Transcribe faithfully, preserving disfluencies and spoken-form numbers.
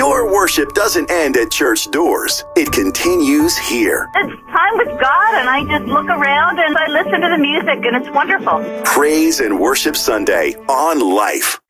Your worship doesn't end at church doors. It continues here. It's time with God, and I just look around and I listen to the music, and it's wonderful. Praise and Worship Sunday on Life.